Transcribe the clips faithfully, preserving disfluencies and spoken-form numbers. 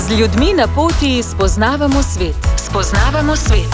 Z ljudmi na poti spoznavamo svet. Spoznavamo svet.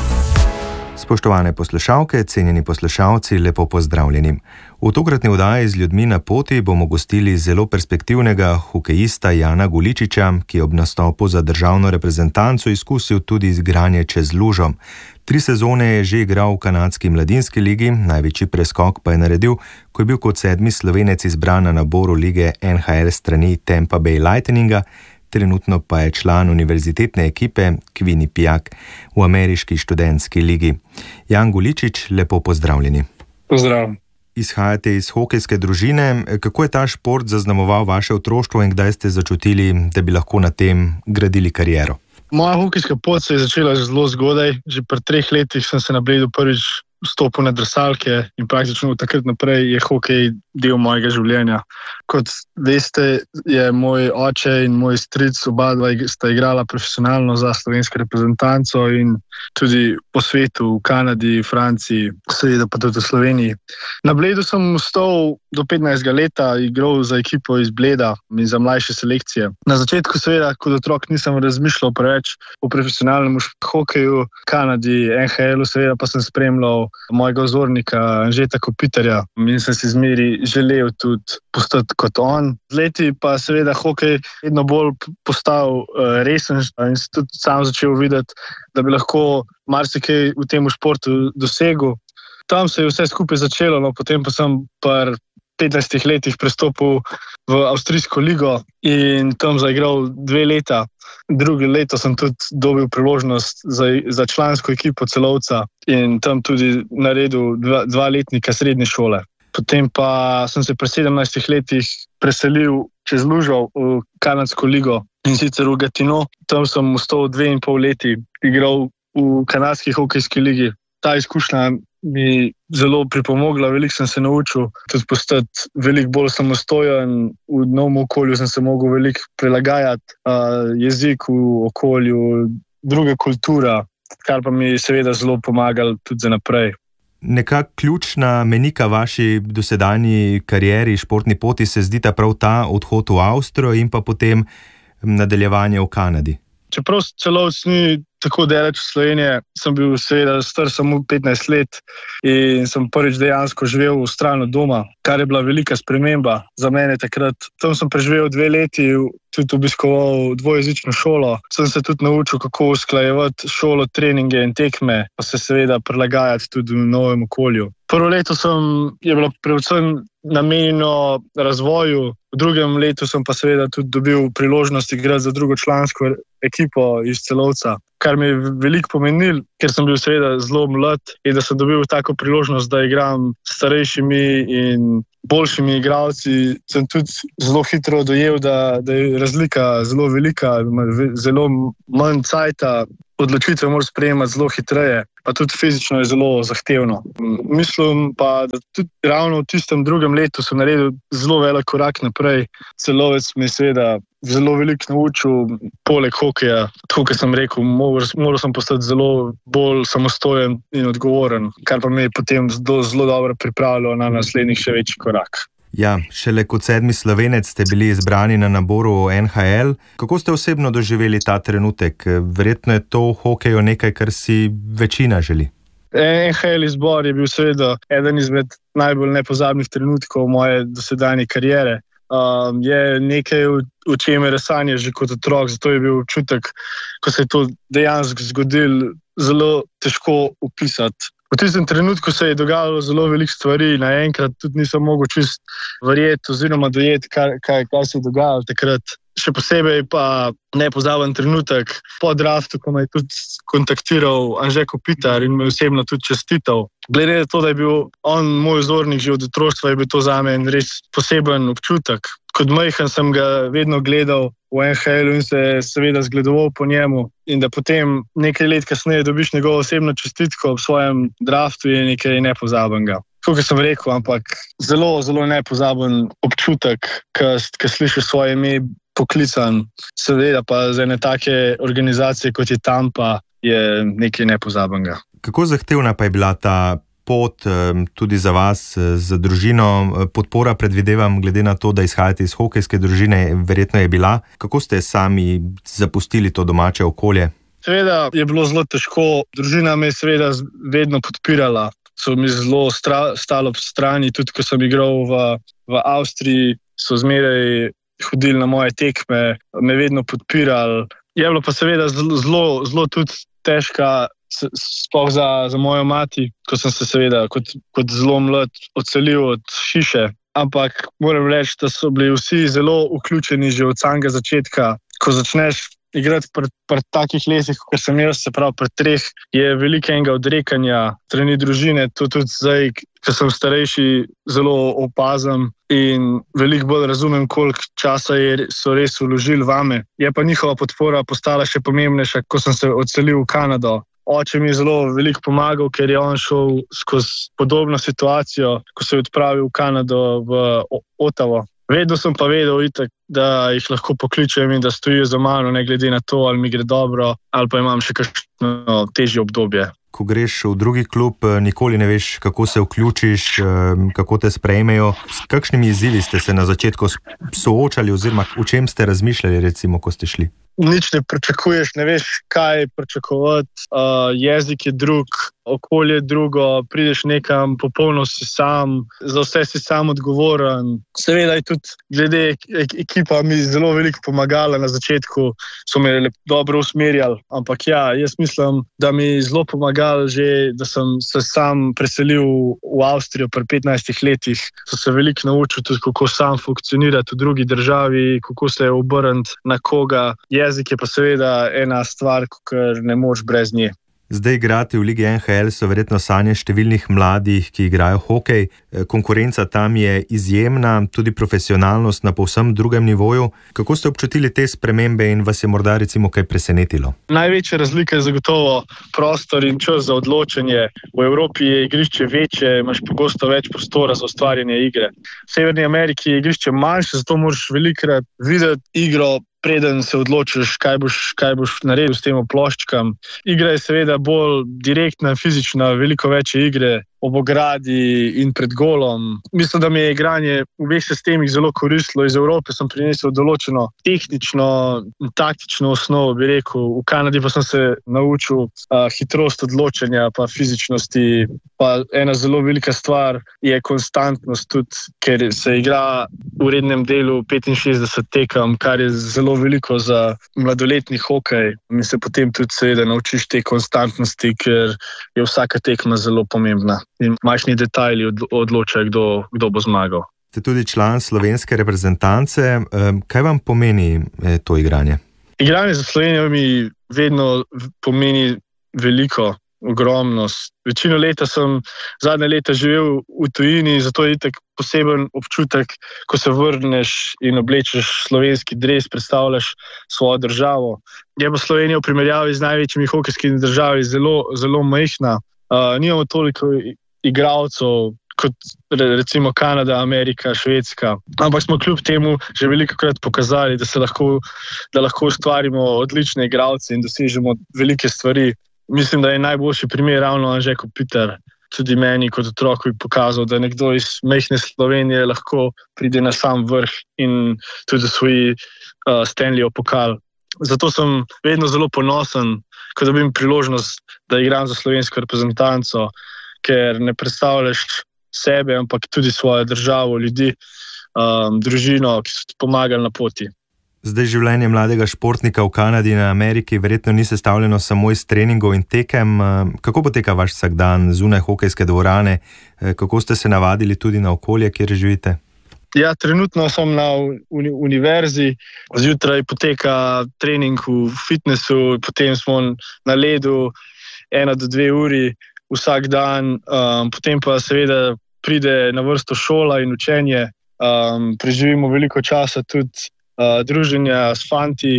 Spoštovane poslušalke, cenjeni poslušalci, lepo pozdravljeni. V tokratni oddaji Z ljudmi na poti bomo gostili zelo perspektivnega hokejista Jana Guličiča, ki je ob nastopu za državno reprezentanco izkusil tudi igranje čez lužo. Tri sezone je že igral v kanadski mladinski ligi, največji preskok pa je naredil, ko je bil kot sedmi Slovenec izbran na naboru lige N H L strani Tampa Bay Lightninga, trenutno pa je član univerzitetne ekipe Quinnipiac v ameriški študentski ligi. Jan Guličič, lepo pozdravljeni. Pozdrav. Izhajate iz hokejske družine. Kako je ta šport zaznamoval vaše otroštvo in kdaj ste začutili, da bi lahko na tem gradili kariero? Moja hokejska pot se je začela že zelo zgodaj. Že pri treh letih sem se na Bledu prvič vstopil na drsalke in praktično od takrat naprej je hokej del mojega življenja. Kot veste, je moj oče in moj stric oba dva sta igrala profesionalno za slovensko reprezentanco in tudi po svetu, v Kanadi, Franciji, seveda pa tudi v Sloveniji. Na Bledu sem ostal do petnajstega leta, igral za ekipo iz Bleda in za mlajše selekcije. Na začetku seveda kot otrok nisem razmišljal preveč o profesionalnem hokeju, v Kanadi, N H L-u, seveda pa sem spremljal mojega vzornika Anžeta Kopitarja in sem si zmeri želel tudi postati kot on. Z leti pa seveda hokej vedno bolj postal uh, resen in sem tudi sam začel videti, da bi lahko marsikaj v tem športu dosegel. Tam se je vse skupaj začelo, no potem pa sem pri petnajstih letih prestopil v avstrijsko ligo in tam zaigral dve leta. Drugo leto sem tudi dobil priložnost za, za člansko ekipo Celovca in tam tudi naredil dva, dva letnika srednje šole. Potem pa sem se pri sedemnajstih letih preselil čez lužo v kanadsko ligo in sicer v Gatineau. Tam sem ostal dve in pol leti, igral v kanadski hokejski ligi. Ta izkušnja mi zelo pripomogla, veliko sem se naučil, tudi postati veliko bolj samostojen, v novem okolju sem se mogel veliko prilagajati, uh, jeziku, okolju, druga kultura, kar pa mi seveda zelo pomagalo tudi za naprej. Nekak ključna menika vaši dosedanji karieri, športni poti se zdita prav ta odhod v Avstrijo in pa potem nadaljevanje v Kanadi. Čeprav Celovec ni tako daleč v Slovenije, sem bil seveda star samo petnajst let in sem prvič dejansko živel v stranu doma, kar je bila velika sprememba za mene takrat. Tam sem preživel dve leti, tudi obiskoval dvojezično šolo. Sem se tudi naučil, kako usklajevati šolo, treninge in tekme, pa se seveda prilagajati tudi v novem okolju. Prvo leto sem, je bilo predvsem namenjeno razvoju, v drugem letu sem pa seveda tudi dobil priložnost igrati za drugo člansko ekipo iz Celovca, kar mi je veliko pomenil, ker sem bil seveda zelo mlad in da sem dobil tako priložnost, da igram s starejšimi in boljšimi igralci. Sem tudi zelo hitro dojel, da, da je razlika zelo velika, zelo manj cajta, odločitve moraš sprejemati zelo hitreje, pa tudi fizično je zelo zahtevno. Mislim pa, da tudi ravno v tistem drugem letu sem naredil zelo velik korak naprej. Celovec mi je seveda zelo veliko naučil, poleg hokeja. Tako, kot sem rekel, moral, moral sem postati zelo bolj samostojen in odgovoren, kar pa me je potem zelo, zelo dobro pripravilo na naslednjih še večji korak. Ja, šele kot sedmi Slovenec ste bili izbrani na naboru N H L. Kako ste osebno doživeli ta trenutek? Verjetno je to v hokeju nekaj, kar si večina želi. N H L izbor je bil seveda eden izmed najbolj nepozabnih trenutkov moje dosedanje kariere. Um, je nekaj, v čemer sanja že kot otrok, zato je bil občutek, ko se je to dejansko zgodilo, zelo težko opisati. V tistem trenutku se je dogajalo zelo veliko stvari, naenkrat tudi nisem mogel čist verjeti oziroma dojeti, kaj, kaj, kaj se je dogajalo takrat. Še posebej pa nepozaben trenutek po draftu, ko me je tudi kontaktiral Anže Kopitar in me osebno tudi čestital. Glede na to, da je bil on moj vzornik že od otroštva, je bil to zame res poseben občutek. Kot majhen sem ga vedno gledal v N H L-u in se seveda zgledoval po njemu in da potem nekaj let kasneje dobiš njegovo osebno čestitko ob svojem draftu je nekaj nepozabenega. Tako kot sem rekel, ampak zelo, zelo nepozaben občutek, ko slišiš svoje ime poklican, seveda pa za ene take organizacije kot je Tampa je nekaj nepozabenega. Kako zahtevna pa je bila ta pot tudi za vas, za družino. Podpora, predvidevam, glede na to, da izhajate iz hokejske družine, verjetno je bila. Kako ste sami zapustili to domače okolje? Seveda je bilo zelo težko. Družina me je seveda vedno podpirala. So mi zelo stra, stalo ob strani, tudi ko sem igral v, v Avstriji, so zmeraj hodili na moje tekme, me vedno podpirali. Je bilo pa seveda zelo, zelo tudi težka, sploh za, za mojo mati, ko sem se seveda kot, kot zelo mlad odselil od hiše. Ampak moram reči, da so bili vsi zelo vključeni že od samega začetka. Ko začneš igrati pri, pri takih letih, kot sem jaz, se pravi pri treh, je veliko enega odrekanja strani družine. To tudi zdaj, ko sem starejši, zelo opazim in veliko bolj razumem, koliko časa je, so res vložili vame. Je pa njihova podpora postala še pomembnejša, ko sem se odselil v Kanado. Oče mi je zelo veliko pomagal, ker je on šel skozi podobno situacijo, ko se je odpravil v Kanado, v Ottavo. Vedno sem pa vedel, itak, da jih lahko pokličem in da stojijo za mano, ne glede na to, ali mi gre dobro, ali pa imam še kakšno težje obdobje. Ko greš v drugi klub, nikoli ne veš, kako se vključiš, kako te sprejmejo. S kakšnimi izzivi ste se na začetku soočali oziroma o čem ste razmišljali, recimo, ko ste šli? Nič ne pričakuješ, ne veš, kaj pričakovati. Uh, jezik je drug, okolje je drugo, prideš nekam, popolno si sam, za vse si sam odgovoren. Seveda je tudi glede ekipa mi zelo veliko pomagala na začetku, so me dobro usmerjali. Ampak ja, jaz mislim, da mi je zelo pomagal že, da sem se sam preselil v Avstrijo pri petnajstih letih. So se veliko naučil tudi, kako sam funkcionirati v drugi državi, kako se obrniti na koga. Jezik je pa seveda ena stvar, ker ne moreš brez nje. Zdaj igrati v Ligi N H L so verjetno sanje številnih mladih, ki igrajo hokej. Konkurenca tam je izjemna, tudi profesionalnost na povsem drugem nivoju. Kako ste občutili te spremembe in vas je morda recimo kaj presenetilo? Največja razlika je zagotovo prostor in čas za odločanje. V Evropi je igrišče večje, imaš pogosto več prostora za ustvarjanje igre. V Severni Ameriki je igrišče manjše, zato moraš velikokrat videti igro, preden se odločiš, kaj boš, kaj boš naredil s tem ploščkam. Igra je seveda bolj direktna, fizična, veliko več igre ob ogradi in pred golom. Mislim, da mi je igranje v obeh sistemih zelo koristilo. Iz Evrope sem prinesel določeno tehnično in taktično osnovo, bi rekel. V Kanadi pa sem se naučil uh, hitrost odločanja, pa fizičnosti. Pa ena zelo velika stvar je konstantnost tudi, ker se igra v rednem delu petinšestdeset tekem, kar je zelo veliko za mladoletni hokej. In se potem tudi seveda naučiš te konstantnosti, ker je vsaka tekma zelo pomembna. In majhni detajli odločajo, kdo, kdo bo zmagal. Ste tudi član slovenske reprezentance. Kaj vam pomeni to igranje? Igranje za Slovenijo mi vedno pomeni veliko, ogromnost. Večino leta sem zadnje leta živel v tujini, zato je itak poseben občutek, ko se vrneš in oblečeš slovenski dres, predstavljaš svojo državo. Je pa Slovenija v primerjavi z največjimi hokejskimi državami zelo, zelo majhna. Uh, nimamo toliko igralcev kot recimo Kanada, Amerika, Švedska. Ampak smo kljub temu že velikokrat pokazali, da se lahko, da lahko ustvarimo odlične igralce in dosežemo velike stvari. Mislim, da je najboljši primer ravno Anže Kopitar. Tudi meni kot otroku je pokazal, da nekdo iz majhne Slovenije lahko pride na sam vrh in tudi svoji uh, Stanleyov pokal. Zato sem vedno zelo ponosen, ko dobim priložnost, da igram za slovensko reprezentanco, ker ne predstavljaš sebe, ampak tudi svojo državo, ljudi, um, družino, ki so ti pomagali na poti. Zdaj življenje mladega športnika v Kanadi in Ameriki verjetno ni sestavljeno samo iz treningov in tekem. Kako poteka vaš vsakdan zunaj hokejske dvorane? Kako ste se navadili tudi na okolje, kjer živite? Ja, trenutno sem na uni- univerzi. Zjutraj poteka trening v fitnessu, potem smo na ledu ena do dve uri vsak dan. Um, potem pa seveda pride na vrsto šola in učenje. Um, preživimo veliko časa tudi Uh, druženja s fanti,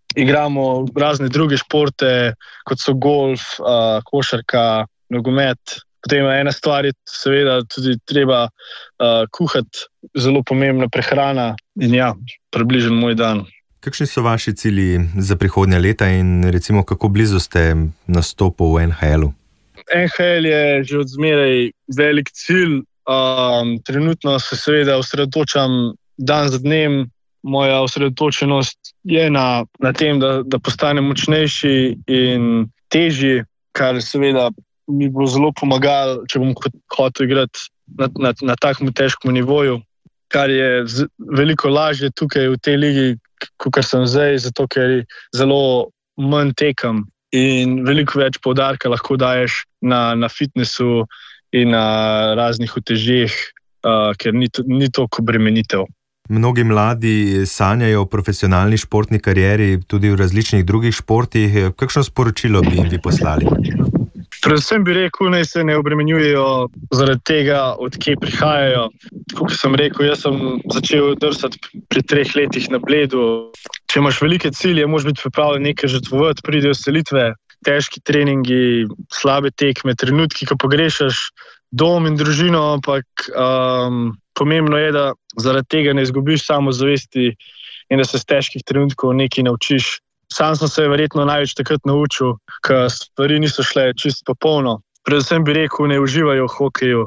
igramo razne druge športe, kot so golf, uh, košarka, nogomet. Potem ena stvar je seveda tudi treba uh, kuhati, zelo pomembna prehrana in ja, približen moj dan. Kakšni so vaši cilji za prihodnja leta in recimo kako blizu ste nastopu v N H L-u? N H L je že od zmeraj velik cilj. Um, trenutno se seveda osredotočam dan za dnem. Moja osredotočenost je na, na tem, da, da postanem močnejši in težji, kar seveda mi bo zelo pomagalo, če bom hotel igrati na, na, na takem težkem nivoju, kar je z, veliko lažje tukaj v tej ligi, kot sem zdaj, zato ker zelo manj tekam in veliko več poudarka lahko daješ na, na fitnessu in na raznih utežjih, uh, ker ni, ni toliko obremenitev. Mnogi mladi sanjajo o profesionalni športni karieri, tudi v različnih drugih športih. Kakšno sporočilo bi jim vi poslali? Predvsem bi rekel, naj se ne obremenjujejo zaradi tega, od kje prihajajo. Tako kot sem rekel, jaz sem začel drsati pri treh letih na Bledu. Če imaš velike cilje, moraš biti pripravljen nekaj žrtvovati, pridejo selitve, težki treningi, slabe tekme, trenutki, ko pogrešaš dom in družino, ampak um, pomembno je, da zaradi tega ne izgubiš samozavesti in da se z težkih trenutkov nekaj naučiš. Sam sem se verjetno največ takrat naučil, ker stvari niso šle čisto popolno. Predvsem bi rekel, ne uživajo v hokeju.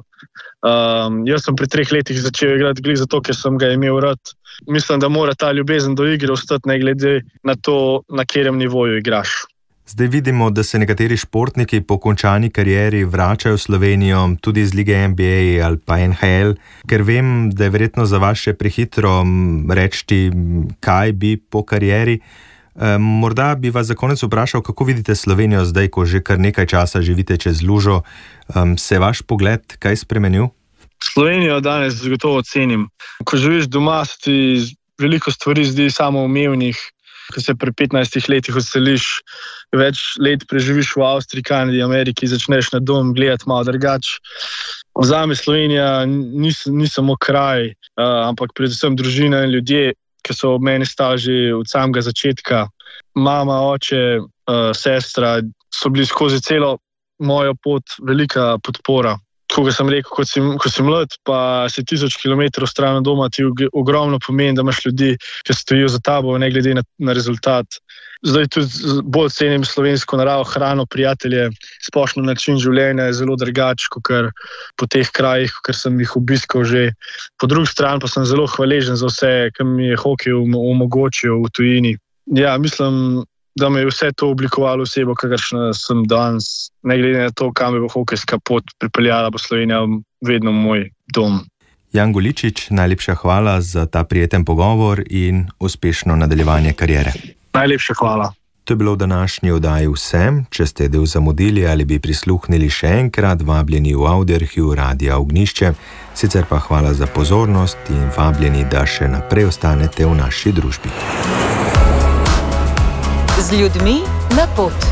Um, jaz sem pri treh letih začel igrati glih zato, ker sem ga imel rad. Mislim, da mora ta ljubezen do igre ostati ne glede na to, na katerem nivoju igraš. Zdaj vidimo, da se nekateri športniki po končani karieri vračajo v Slovenijo, tudi iz lige N B A ali pa N H L, ker vem, da je verjetno za vas še prehitro reči, kaj bi po karieri. E, morda bi vas za konec vprašal, kako vidite Slovenijo zdaj, ko že kar nekaj časa živite čez lužo. E, se je vaš pogled kaj spremenil? Slovenijo danes zagotovo cenim. Ko živiš doma, se ti veliko stvari zdi samoumevnih. Ko se pri petnajstih letih odseliš, več let preživiš v Avstriji, Kanadi, Ameriki, začneš na dom gledati malo drugače. Zame Slovenija ni, ni samo kraj, uh, ampak predvsem družina in ljudje, ki so ob meni stali že od samega začetka. Mama, oče, uh, sestra so bili skozi celo mojo pot velika podpora. Tako sem rekel, ko si, ko si mlad, pa si tisoč kilometrov stran od doma, ti ogromno pomeni, da imaš ljudi, ki stojijo za tabo, ne glede na, na rezultat. Zdaj tudi bolj cenim slovensko naravo, hrano, prijatelje, splošno način življenja je zelo drugač, kot po teh krajih, ker sem jih obiskal že. Po drugi strani pa sem zelo hvaležen za vse, kar mi je hokej omogočil v tujini. Ja, mislim, da me je vse to oblikovalo osebo, kakršna sem danes. Ne glede na to, kam je bo hokejska pot pripeljala, bo Slovenija vedno moj dom. Jan Goličič, najlepša hvala za ta prijeten pogovor in uspešno nadaljevanje kariere. Najlepša hvala. To je bilo v današnji oddaji vsem. Če ste del zamudili ali bi prisluhnili še enkrat, vabljeni v Audioarhiv Radia Ognjišče. Sicer pa hvala za pozornost in vabljeni, da še naprej ostanete v naši družbi. Z ljudmi na pot.